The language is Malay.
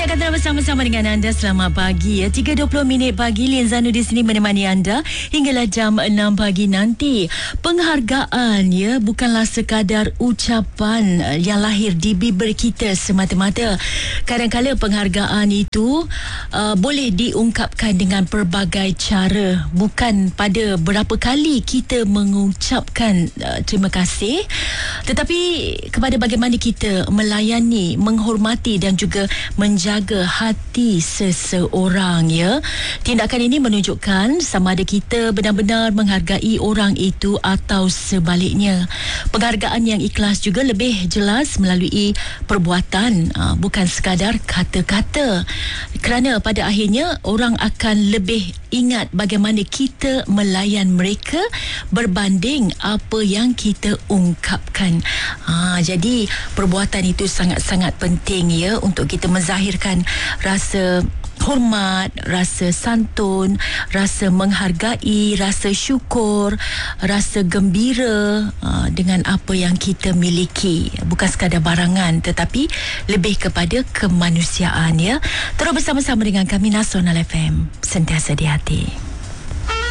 kata bersama-sama dengan anda. Selamat pagi ya. 3:20 pagi. Lien Zanu di sini menemani anda hinggalah jam 6 pagi nanti. Penghargaan ya bukanlah sekadar ucapan yang lahir di bibir kita semata-mata. Kadang-kadang penghargaan itu boleh diungkapkan dengan pelbagai cara. Bukan pada berapa kali kita mengucapkan terima kasih, tetapi kepada bagaimana kita melayani, menghormati dan juga menjaga hati seseorang ya. Tindakan ini menunjukkan sama ada kita benar-benar menghargai orang itu atau sebaliknya. Penghargaan yang ikhlas juga lebih jelas melalui perbuatan, bukan sekadar kata-kata. Kerana pada akhirnya orang akan lebih ingat bagaimana kita melayan mereka berbanding apa yang kita ungkapkan. Jadi perbuatan itu sangat-sangat penting ya untuk kita menzahirkan rasa hormat, rasa santun, rasa menghargai, rasa syukur, rasa gembira dengan apa yang kita miliki. Bukan sekadar barangan tetapi lebih kepada kemanusiaan ya. Terus bersama-sama dengan kami Nasional FM, sentiasa di hati.